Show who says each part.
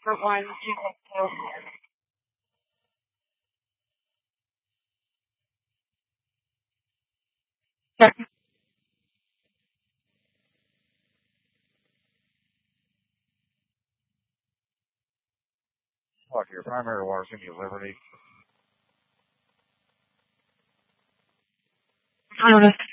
Speaker 1: different ones you can do.
Speaker 2: What, your primary water city of Liberty?
Speaker 1: I don't know.